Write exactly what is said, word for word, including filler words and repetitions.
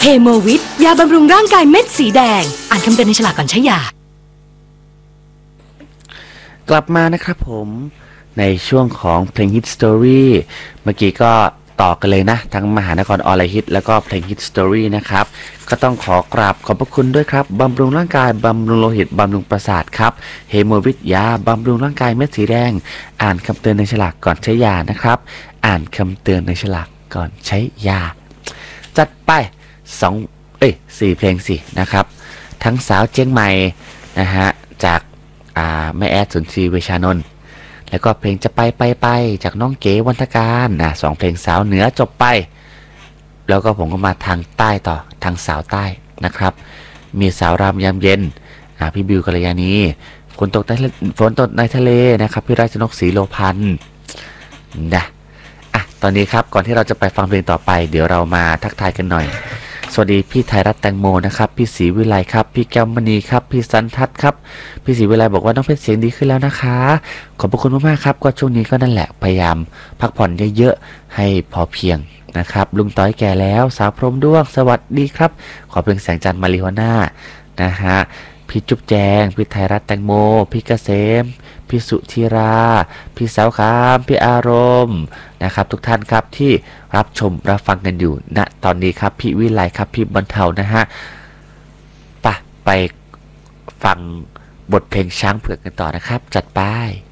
เฮโมวิทยาบำรุงร่างกายเม็ดสีแดงอ่านคำเตือนในฉลากก่อนใช้ยากลับมานะครับผมในช่วงของเพลงฮิตสตอรี่เมื่อกี้ก็ต่อกันเลยนะทั้งมหานครออนไลน์ฮิตแล้วก็เพลงฮิตสตอรี่นะครับก็ต้องขอกราบขอบพระคุณด้วยครับบำรุงร่างกายบำรุงโลหิตบำรุงประสาทครับเฮโมวิทยาบำรุงร่างกายเม็ดสีแดงอ่านคำเตือนในฉลากก่อนใช้ยานะครับอ่านคำเตือนในฉลากก่อนใช้ยาจัดไปสองเอ้ยสี่เพลงสินะครับทั้งสาวเจียงใหม่นะฮะจากอ่าแม่แอดสุนทรีเวชานนท์แล้วก็เพลงจะไปไปไปจากน้องเก๋วันทการนะสองเพลงสาวเหนือจบไปแล้วก็ผมก็มาทางใต้ต่อทางสาวใต้นะครับมีสาวรามยามเย็นอ่าพี่บิวกัลยาณีฝนตกในฝนตกในทะเลนะครับพี่ราชนกศรีโลพันธ์นะอ่ะตอนนี้ครับก่อนที่เราจะไปฟังเพลงต่อไปเดี๋ยวเรามาทักทายกันหน่อยสวัสดีพี่ไทยรัฐแตงโมนะครับพี่ศรีวิไลครับพี่แก้วมณีครับพี่สันทัศน์ครับพี่ศรีวิไลบอกว่าน้องเพชรเสียงดีขึ้นแล้วนะคะขอบพระคุณมากๆครับก็ช่วงนี้ก็นั่นแหละพยายามพักผ่อนเยอะๆให้พอเพียงนะครับลุงต้อยแก่แล้วสาวพรหมด้วงสวัสดีครับขอเพลงแสงจันทร์มาริโฮน่านะฮะพี่จุ๊บแจงพี่ไทยรัฐแตงโมพี่เกษมพี่สุธีราพี่สาวคามพี่อารมณ์นะครับทุกท่านครับที่รับชมรับฟังกันอยู่ณตอนนี้ครับพี่วิไลครับพี่บรรเทานะฮะไปไปฟังบทเพลงช้างเผือกกันต่อนะครับจัดไป